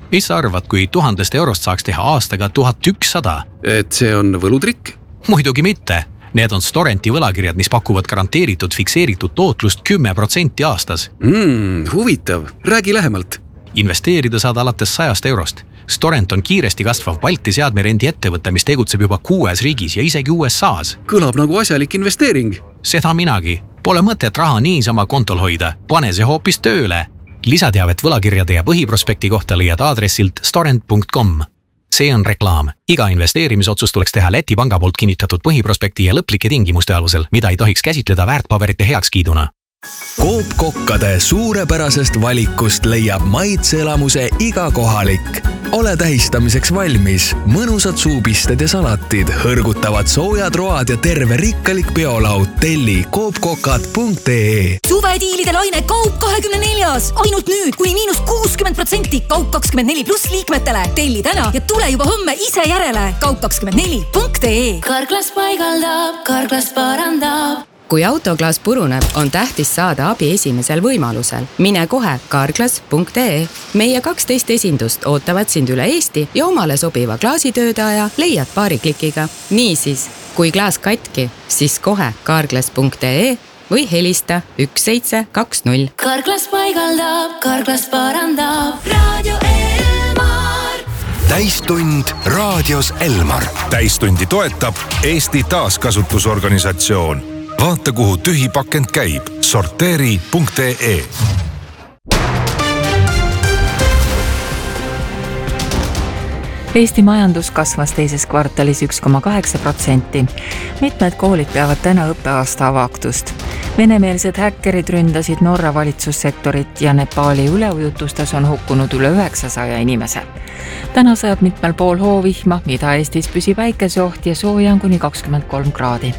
Mis sa arvad, kui 1000 eurost saaks teha aastaga 1100? Et see on võlutrikk? Muidugi mitte. Need on Storenti võlakirjad, mis pakuvad garanteeritud fikseeritud tootlust 10% aastas. Huvitav. Räägi lähemalt. Investeerida saad alates 100 eurost. Storent on kiiresti kasvav Balti seadmerendi ettevõte, mis tegutseb juba 6 riigis ja isegi USA's. Kõlab nagu asjalik investeering. Seda minagi. Pole mõtet raha niisama kontol hoida. Pane see hoopis tööle. Lisateavet võlakirjade ja põhiprospekti kohta leiad aadressilt storent.com. See on reklaam. Iga investeerimisotsus tuleks teha Läti panga poolt kinnitatud põhiprospekti ja lõplike tingimuste alusel, mida ei tohiks käsitleda väärtpaberite heakskiiduna. Coop Kokkade suurepärasest valikust leiab maitseelamuse iga kohalik. Ole tähistamiseks valmis. Mõnusad suupisted ja salatid, hõrgutavad soojad road ja terve rikkalik peolaud. Telli coopkokad.ee. Suvediilide laine Kaup 24. Ainult nüüd kuni -60% Kaup 24 pluss liikmetele. Telli täna ja tule juba homme ise järele. Kaup24.ee. Karklas paigaldab, Karklas parandab. Kui autoklaas puruneb, on tähtis saada abi esimesel võimalusel. Mine kohe karklas.ee. Meie 12 esindust ootavad sind üle Eesti ja omale sobiva klaasitöödaja leiad paari klikiga. Niisiis, kui klaas katki, siis kohe karklas.ee või helista 1720. Karklas paigaldab, Karklas parandab. Raadio Elmar. Täistund raadios Elmar. Täistundi toetab Eesti taaskasutusorganisatsioon. Vaata, kuhu tühi pakend käib. Sorteeri.ee. Eesti majandus kasvas teises kvartalis 1,8%. Mitmed koolid peavad täna õppeaasta avaktust. Venemeelsed häkkerid ründasid Norra valitsussektorit ja Nepaali üleujutustes on hukkunud üle 900 inimese. Täna sajab mitmel pool hoovihma, mida Eestis püsib päikeseoht ja sooja on kuni 23 kraadi.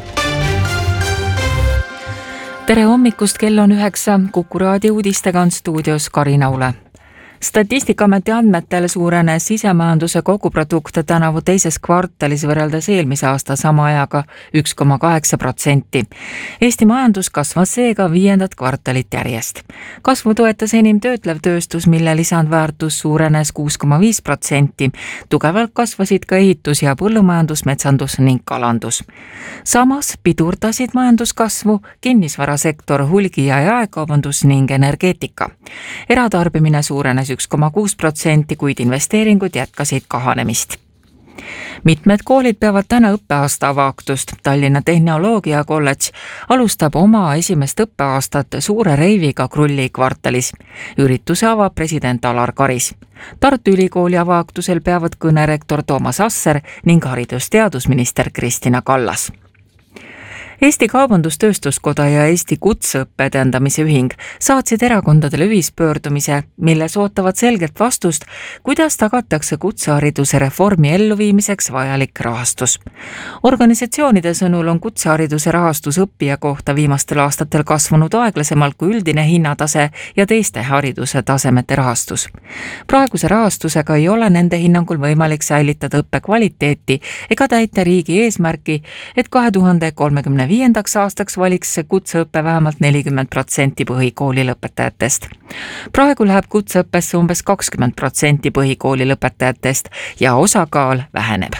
Tere hommikust, kell on 9, Kuku raadio uudistega on stuudios Karin Aule. Statistikaameti andmetel suurenes sisemajanduse koguprodukt tänavu teises kvartalis võrreldes eelmise aasta sama ajaga 1,8%. Eesti majandus kasvas seega 5. kvartalit järjest. Kasvu toetas enim töötlev tööstus, mille lisandväärtus suurenes 6,5%. Tugevalt kasvasid ka ehitus- ja põllumajandus, metsandus ning kalandus. Samas pidurdasid majanduskasvu kinnisvarasektor, hulgi- ja jaekaubandus ning energeetika. Eratarbimine suurenes 1,6%, kuid investeeringud jätkasid kahanemist. Mitmed koolid peavad täna õppeaasta avaktust. Tallinna Tehnoloogia Kolledž alustab oma esimest õppeaastat suure reiviga Krulli kvartalis. Ürituse avab president Alar Karis. Tartu Ülikooli avaktusel peavad kõne rektor Toomas Asser ning haridusteadusminister Kristina Kallas. Eesti Kaubandus-Tööstuskoda ja Eesti Kutseõppe Edendamise Ühing saatsid erakondadele ühispöördumise, milles ootavad selget vastust, kuidas tagatakse kutsehariduse reformi elluviimiseks vajalik rahastus. Organisatsioonide sõnul on kutsehariduse rahastus õppija kohta viimastel aastatel kasvanud aeglasemalt kui üldine hinnatase ja teiste hariduse tasemete rahastus. Praeguse rahastusega ei ole nende hinnangul võimalik säilitada õppe kvaliteeti ega täita riigi eesmärki, et 2035. aastaks valiks kutseõppe vähemalt 40% põhikooli lõpetajatest. Praegu läheb kutseõppesse umbes 20% põhikooli lõpetajatest ja osakaal väheneb.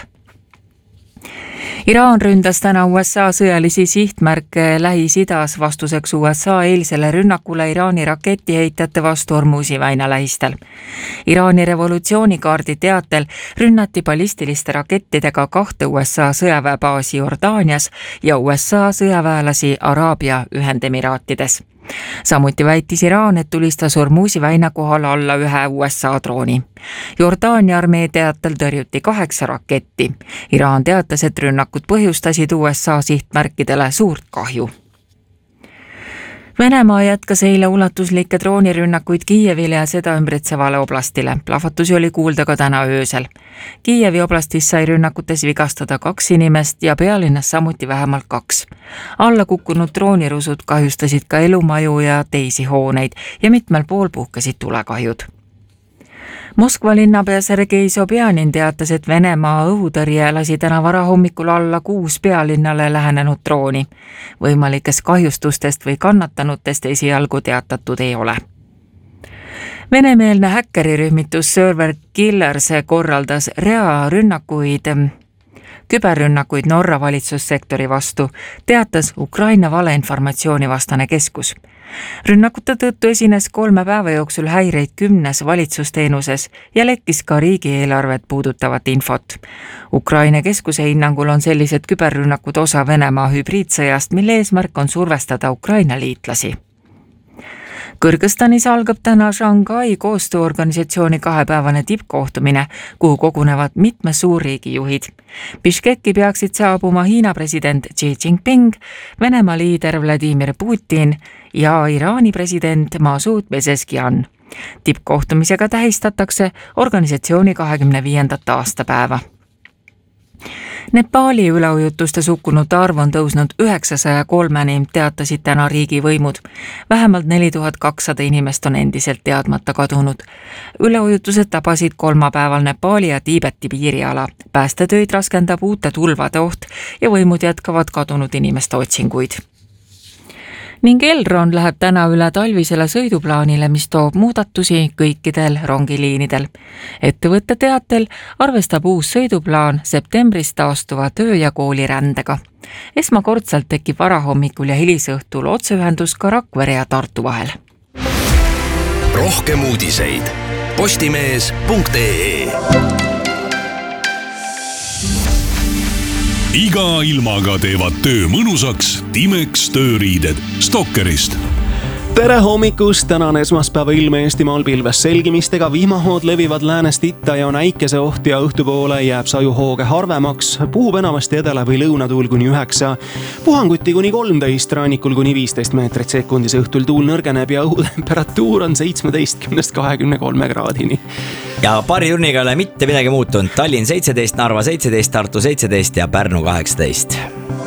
Iraan ründas täna USA sõjalisi sihtmärke Lähis-Idas vastuseks USA eilsele rünnakule Iraani raketiheitjate vastu Hormuzi väina lähistel. Iraani revolutsioonikaardi teatel rünnati ballistiliste rakettidega 2 USA sõjaväebaasi Jordaanias ja USA sõjaväelasi Araabia Ühendemiraatides. Samuti väitis Iraan, et tulistas Hormuzi väina kohal alla 1 USA drooni. Jordaania armee teatel tõrjuti 8 raketti. Iraan teatas, et rünnakud põhjustasid USA sihtmärkidele suurt kahju. Venemaa jätkas eile ulatuslikke droonirünnakuid Kiievile ja seda ümbritsevale oblastile. Plahvatusi oli kuulda ka täna öösel. Kiievi oblastis sai rünnakutes vigastada 2 inimest ja pealinnas samuti vähemalt 2. Alla kukkunud droonirusud kahjustasid ka elumaju ja teisi hooneid ja mitmel pool puhkesid tulekahjud. Moskva linnapea Sergei Sobjanin teatas, et Venemaa õhutõrje lasi täna varahommikul alla 6 pealinnale lähenenud drooni. Võimalikest kahjustustest või kannatanutest esialgu teatatud ei ole. Venemeelne häkkerirühmitus Server Killers korraldas rea küberrünnakuid Norra valitsussektori vastu, teatas Ukraina valeinformatsiooni vastane keskus. Rünnakute tõttu esines 3 päeva jooksul häireid 10 valitsusteenuses ja lekkis ka riigieelarvet puudutavat infot. Ukraina keskuse hinnangul on sellised küberrünnakud osa Venemaa hübriidsõjast, mille eesmärk on survestada Ukraina liitlasi. Kõrgõzstanis algab täna Shanghai koostööorganisatsiooni 2-päevane tippkohtumine, kuhu kogunevad mitme suurriigi juhid. Bishkeki peaksid saabuma Hiina president Xi Jinping, Venemaa liider Vladimir Putin ja Iraani president Masoud Pezeshkian. Tippkohtumisega tähistatakse organisatsiooni 25. aastapäeva. Nepaali üleujutustes hukkunute arv on tõusnud 903-ni, teatasid täna riigivõimud. Vähemalt 4200 inimest on endiselt teadmata kadunud. Üleujutused tabasid kolmapäeval Nepaali ja Tiibeti piiriala. Päästetöid raskendab uute tulvade oht ja võimud jätkavad kadunud inimeste otsinguid. Ning Elron läheb täna üle talvisele sõiduplaanile, mis toob muudatusi kõikidel rongiliinidel. Ettevõtte teatel arvestab uus sõiduplaan septembris taastuva töö- ja koolirändega. Esmakordselt tekib varahommikul ja hilisõhtul otseühendus ka Rakvere ja Tartu vahel. Rohkem uudiseid postimees.ee. Iga ilmaga teevad töö mõnusaks Timex tööriided Stokkerist. Tere hommikust! Tänane esmaspäeva ilme Eestimaal pilves selgimistega. Vihmahood levivad läänest itta ja on äikese oht ja õhtupoole jääb sajuhooge harvemaks. Puhub enamasti edela või lõunatuul kuni 9, puhanguti kuni 13, rannikul kuni 15 meetrit sekundis. Õhtul tuul nõrgeneb ja õhutemperatuur on 17–23 kraadini. Ja paari turniga ei ole mitte midagi muutunud. Tallinn 17, Narva 17, Tartu 17 ja Pärnu 18.